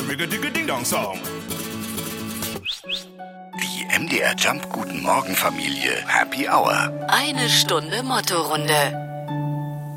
Ring-a-digga-ding-dong-Song. Die MDR Jump Guten Morgen Familie Happy Hour. 1 Stunde Mottorunde.